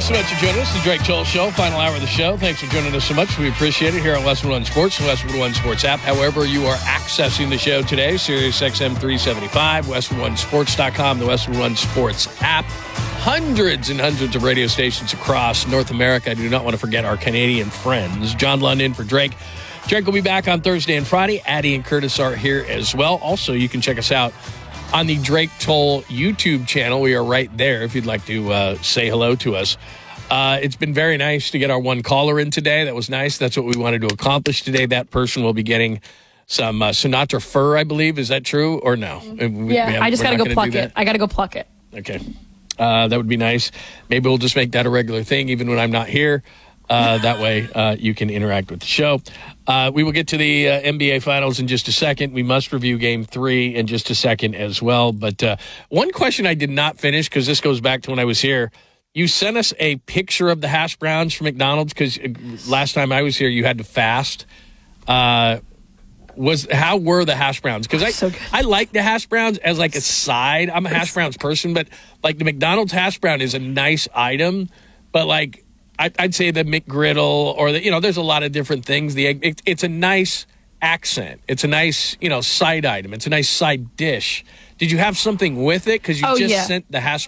so much for joining us. The Drake Toll Show, final hour of the show. Thanks for joining us so much. We appreciate it here on Westwood One Sports, the Westwood One Sports app. However you are accessing the show today, Sirius XM 375, WestwoodOneSports.com, the Westwood One Sports app. Hundreds and hundreds of radio stations across North America. I do not want to forget our Canadian friends. John London for Drake. Drake will be back on Thursday and Friday. Addie and Curtis are here as well. Also, you can check us out on the Drake Toll YouTube channel. We are right there if you'd like to say hello to us. It's been very nice to get our one caller in today. That was nice. That's what we wanted to accomplish today. That person will be getting some Sinatra fur, I believe. Is that true or no? I just got to go pluck it. I got to go pluck it. Okay. That would be nice. Maybe we'll just make that a regular thing even when I'm not here. That way you can interact with the show. We will get to the NBA Finals in just a second. We must review Game 3 in just a second as well. But one question I did not finish, because this goes back to when I was here. You sent us a picture of the hash browns from McDonald's, because last time I was here you had to fast. How were the hash browns? Because I like the hash browns as like a side. I'm a hash browns person, but like the McDonald's hash brown is a nice item. But like I'd say the McGriddle or there's a lot of different things. The egg, it's a nice accent. It's a nice side item. It's a nice side dish. Did you have something with it? Because you sent the hash